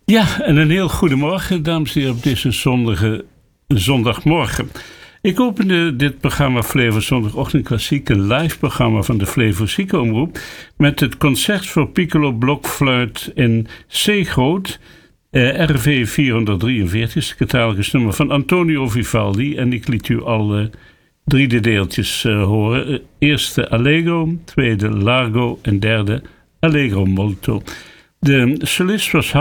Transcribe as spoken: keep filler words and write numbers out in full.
Ja, en een heel goedemorgen, dames en heren, op deze zondige zondagmorgen. Ik opende dit programma Flevo Zondagochtend Klassiek, een live programma van de Flevo Ziekenomroep, met het concert voor piccolo blokfluit in C groot, eh, R V vierhonderddrieënveertig, het catalogus nummer van Antonio Vivaldi. En ik liet u al uh, drie de deeltjes uh, horen. Eerste Allegro, tweede Largo en derde Allegro molto. De solist was